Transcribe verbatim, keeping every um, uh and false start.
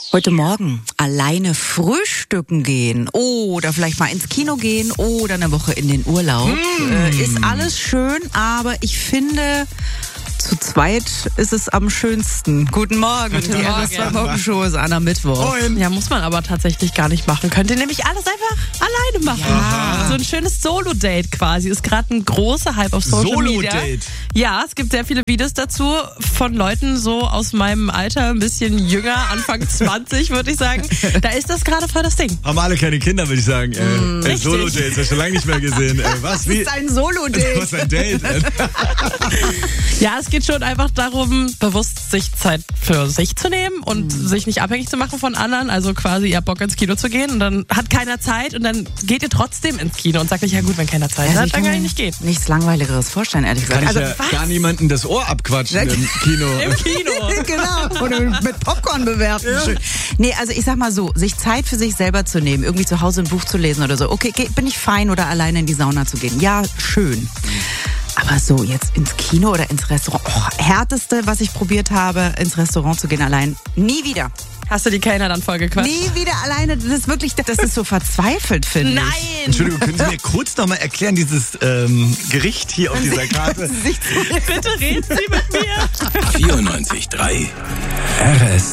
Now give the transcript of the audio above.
Heute Morgen alleine frühstücken gehen oder vielleicht mal ins Kino gehen oder eine Woche in den Urlaub. Mm. Äh, ist alles schön, aber ich finde, zu zweit ist es am schönsten. Guten Morgen. Guten Die Morgen. R S zwei Wochenshow ist an am Mittwoch. Moin. Ja, muss man aber tatsächlich gar nicht machen. Könnt ihr nämlich alles einfach alleine machen. Ja. So ein schönes Solo-Date quasi. Ist gerade ein großer Hype auf Social Media. Solo-Date? Ja, es gibt sehr viele Videos dazu von Leuten so aus meinem Alter, ein bisschen jünger, Anfang zwanzig, würde ich sagen. Da ist das gerade voll das Ding. Haben alle keine Kinder, würde ich sagen. Äh, Mm, äh, Solo-Dates, hast du schon lange nicht mehr gesehen. Äh, was? Wie? Das ist ein Solo-Date. Was ist ein Date? Äh? Ja, es geht schon einfach darum, bewusst sich Zeit für sich zu nehmen und Mhm. sich nicht abhängig zu machen von anderen. Also quasi, ihr habt Bock ins Kino zu gehen und dann hat keiner Zeit und dann geht ihr trotzdem ins Kino und sagt euch, ja gut, wenn keiner Zeit Also hat, ich dann kann kann ich mir nicht gehen. Nichts Langweiligeres vorstellen, ehrlich gesagt. Kann ich Also, ja was? gar niemanden das Ohr abquatschen im Kino. Im Kino. genau. Oder mit Popcorn bewerfen. Schön. Nee, also ich sag mal so, sich Zeit für sich selber zu nehmen, irgendwie zu Hause ein Buch zu lesen oder so. Okay, okay, bin ich fein oder alleine in die Sauna zu gehen? Ja, schön. Aber so, jetzt ins Kino oder ins Restaurant. Oh, härteste, was ich probiert habe, ins Restaurant zu gehen allein. Nie wieder. Hast du die Kellner dann voll gequatscht? Nie wieder alleine. Das ist wirklich, das ist so verzweifelt, finde ich. Nein! Entschuldigung, können Sie mir kurz noch mal erklären, dieses ähm, Gericht hier auf dieser Karte? Bitte reden Sie mit mir! vierundneunzig Komma drei R S